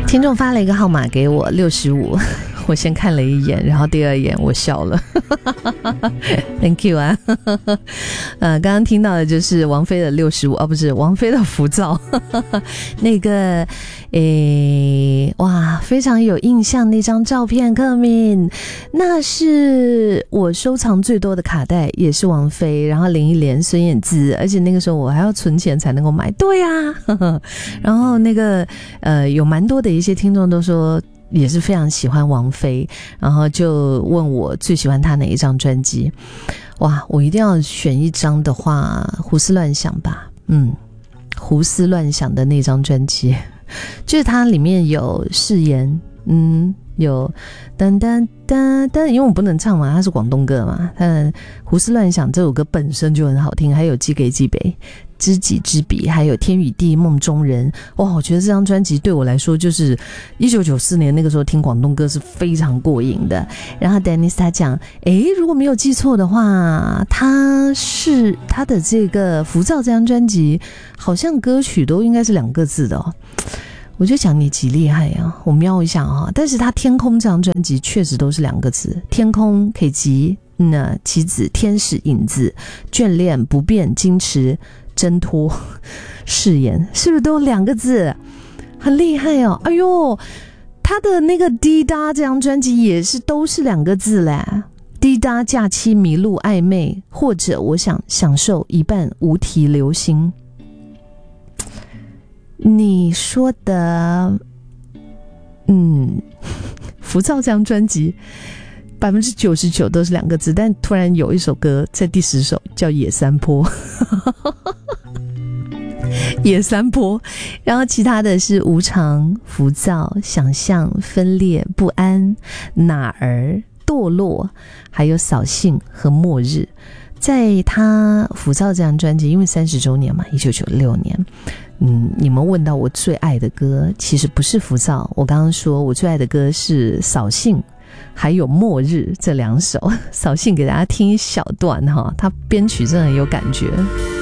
听众发了一个号码给我，65，我先看了一眼，然后第二眼我笑了Thank you 啊刚刚听到的就是王菲的65哦，不是王菲的浮躁那个哇，非常有印象那张照片，克敏，那是我收藏最多的卡带，也是王菲，然后林忆莲、孙燕姿，而且那个时候我还要存钱才能够买，对啊然后那个有蛮多的一些听众都说也是非常喜欢王菲，然后就问我最喜欢她哪一张专辑。哇，我一定要选一张的话，胡思乱想吧。胡思乱想的那张专辑，就是它里面有誓言，有噔噔噔噔，因为我不能唱嘛，它是广东歌嘛。胡思乱想这首歌本身就很好听，还有寄给寄北、知己知彼，还有天与地、梦中人。哇，我觉得这张专辑对我来说就是1994年那个时候听广东歌是非常过瘾的。然后 Dennis 他讲如果没有记错的话，他的这个浮躁这张专辑好像歌曲都应该是2个字的哦。我就讲你几厉害啊，我瞄一下啊，但是他天空这张专辑确实都是2个字，天空可以集棋子、天使、影子、眷恋、不变、矜持、挣脱、誓言，是不是都2个字？很厉害哦。哎呦，他的那个滴答这张专辑也是都是2个字嘞，滴答、假期、迷路、暧昧，或者我想享受一半无题流星。你说的浮躁这张专辑99%都是2个字，但突然有一首歌在第10首叫野山坡野山坡，然后其他的是无常、浮躁、想象、分裂、不安、哪儿、堕落，还有扫兴和末日。在他浮躁这张专辑因为30周年嘛，1996年，你们问到我最爱的歌，其实不是浮躁，我刚刚说我最爱的歌是扫兴还有末日这2首。扫兴给大家听一小段哈，他编曲真的很有感觉。